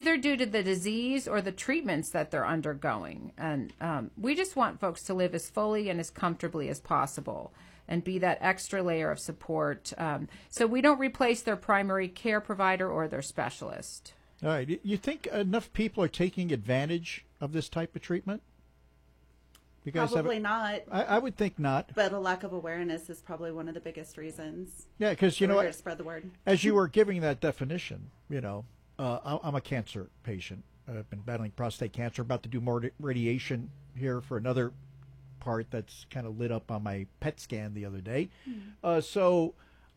either due to the disease or the treatments that they're undergoing. And we just want folks to live as fully and as comfortably as possible and be that extra layer of support. So we don't replace their primary care provider or their specialist. All right. You think enough people are taking advantage of this type of treatment? Probably not. I would think not. But a lack of awareness is probably one of the biggest reasons. Yeah, because, you know, to spread the word. As you were giving that definition, you know, I'm a cancer patient. I've been battling prostate cancer, about to do more radiation here for another part that's kind of lit up on my PET scan the other day. So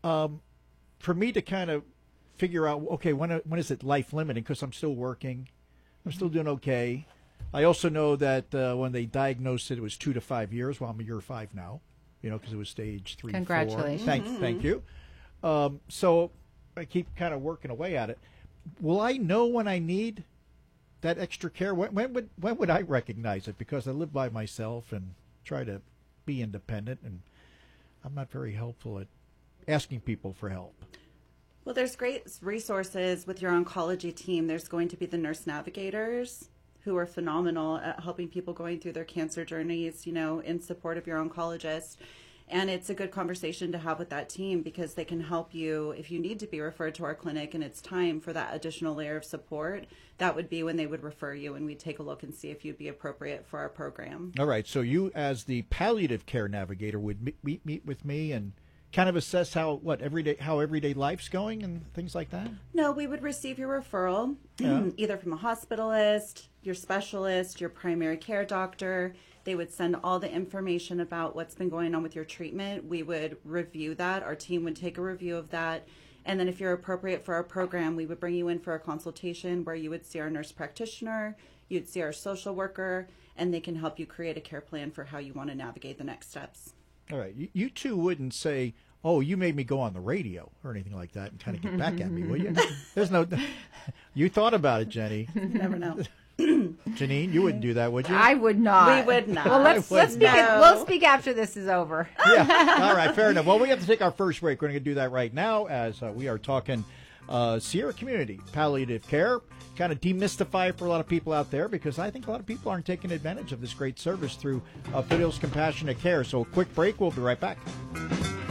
for me to kind of figure out, okay, when is it life limiting? Because I'm still working. I'm still doing okay. I also know that when they diagnosed it, it was 2 to 5 years. Well, I'm a year 5 now, you know, because it was stage 3, Congratulations. 4. Thank you. So I keep kind of working away at it. Will I know when I need that extra care? When would I recognize it? Because I live by myself and try to be independent, and I'm not very helpful at asking people for help. Well, there's great resources with your oncology team. There's going to be the nurse navigators, who are phenomenal at helping people going through their cancer journeys, you know, in support of your oncologist. And it's a good conversation to have with that team, because they can help you if you need to be referred to our clinic and it's time for that additional layer of support. That would be when they would refer you, and we'd take a look and see if you'd be appropriate for our program. All right. So you, as the palliative care navigator, would meet with me and kind of assess how everyday life's going and things like that? No, we would receive your referral either from a hospitalist, your specialist, your primary care doctor. They would send all the information about what's been going on with your treatment. We would review that. Our team would take a review of that. And then if you're appropriate for our program, we would bring you in for a consultation where you would see our nurse practitioner, you'd see our social worker, and they can help you create a care plan for how you want to navigate the next steps. All right. You two wouldn't say, oh, you made me go on the radio or anything like that and kind of get back at me, will you? There's no. You thought about it, Jenny. You never know. Janine, you wouldn't do that, would you? I would not. We would not. Well, we'll speak after this is over. Yeah. All right. Fair enough. Well, we have to take our first break. We're going to do that right now as we are talking Sierra Community Palliative Care. Kind of demystify for a lot of people out there, because I think a lot of people aren't taking advantage of this great service through Foothills Compassionate Care. So a quick break. We'll be right back.